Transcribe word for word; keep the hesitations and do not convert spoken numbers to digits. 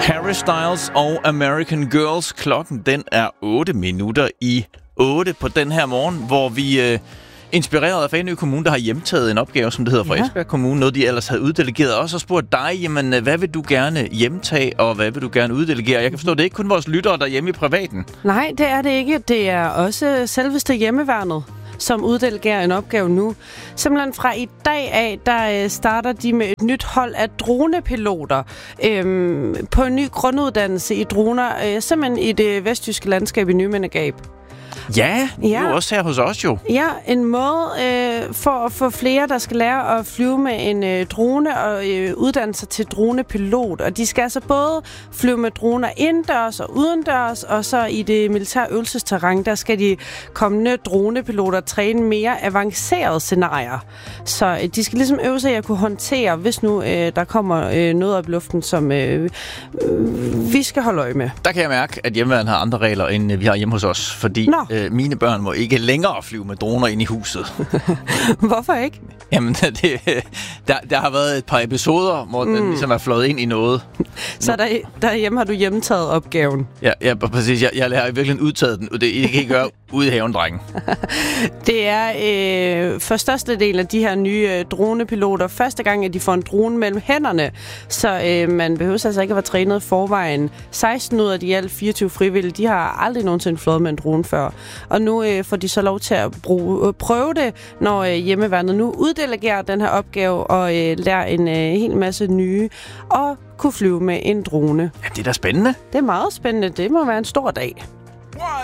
Harry Styles og American Girls. Klokken den er otte minutter i otte på den her morgen, hvor vi øh, inspireret af Fanø Kommune, der har hjemtaget en opgave, som det hedder fra ja. Esbjerg Kommune. Noget, de ellers havde uddelegeret. Også og spurgt dig, jamen, hvad vil du gerne hjemtage, og hvad vil du gerne uddelegere? Jeg kan forstå, det er ikke kun vores lyttere, der er hjemme i privaten. Nej, det er det ikke. Det er også selveste hjemmeværnet, som uddelegerer en opgave nu. Simpelthen fra i dag af, der starter de med et nyt hold af dronepiloter øhm, på en ny grunduddannelse i droner, øh, simpelthen i det vestjyske landskab i Nymindegab. Ja, det er jo også her hos os jo. Ja, en måde øh, for at få flere, der skal lære at flyve med en øh, drone og øh, uddanne sig til dronepilot. Og de skal altså både flyve med droner indendørs og udendørs, og så i det militære øvelsesterræn, der skal de kommende dronepiloter træne mere avancerede scenarier. Så øh, de skal ligesom øve sig i at kunne håndtere, hvis nu øh, der kommer øh, noget op i luften, som øh, øh, vi skal holde øje med. Der kan jeg mærke, at hjemmeværnet har andre regler, end vi har hjemme hos os, fordi Nå. øh, mine børn må ikke længere flyve med droner ind i huset. Hvorfor ikke? Jamen, det, der, der har været et par episoder, hvor mm. den ligesom er fløjet ind i noget. Så der, derhjemme har du hjemtaget opgaven? Ja, ja præcis. Jeg, jeg har virkelig udtaget den. Det I kan ikke gøre ude i haven, drenge. Det er øh, for størstedelen af de her nye øh, dronepiloter første gang, at de får en drone mellem hænderne. Så øh, man behøver altså ikke at være trænet i forvejen. seksten ud af de alt fireogtyve frivillige, de har aldrig nogensinde fløjet med en drone før. Og nu øh, får de så lov til at bruge, øh, prøve det, når øh, hjemmeværnet nu uddelegerer den her opgave og øh, lærer en øh, hel masse nye og kunne flyve med en drone. Ja, det er da spændende. Det er meget spændende. Det må være en stor dag.